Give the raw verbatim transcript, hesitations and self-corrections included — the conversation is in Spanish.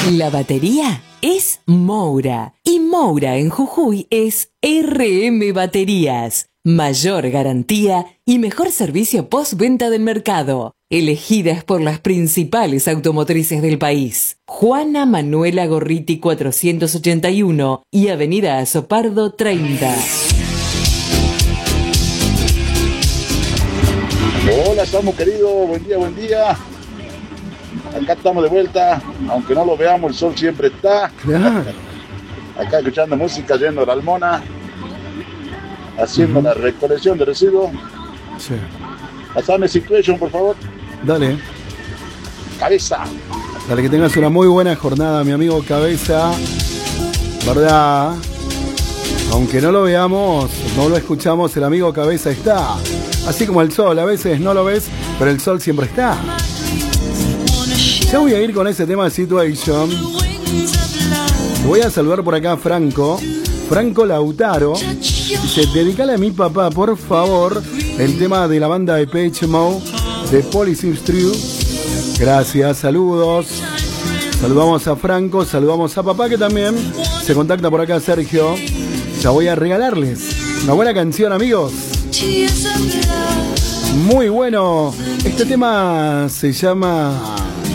La batería es Moura y Moura en Jujuy es R M Baterías. Mayor garantía y mejor servicio postventa del mercado. Elegidas por las principales automotrices del país. Juana Manuela Gorriti cuatrocientos ochenta y uno y Avenida Azopardo treinta. Hola, estamos queridos, buen día, buen día. Acá estamos de vuelta, aunque no lo veamos, el sol siempre está. Claro. Acá escuchando música, yendo a la Almona, haciendo uh-huh. la recolección de residuos. Sí. Pasame situation, por favor. Dale. Cabeza. Dale, que tengas una muy buena jornada, mi amigo Cabeza. ¿Verdad? Aunque no lo veamos, no lo escuchamos, el amigo Cabeza está. Así como el sol, a veces no lo ves, pero el sol siempre está. Ya voy a ir con ese tema de Situation. Voy a saludar por acá a Franco. Franco Lautaro. Dice, dedicale a mi papá, por favor, el tema de la banda de Depeche Mode, de Police True. Gracias, saludos. Saludamos a Franco, saludamos a papá, que también se contacta por acá, Sergio. Ya voy a regalarles una buena canción, amigos. Muy bueno. Este tema se llama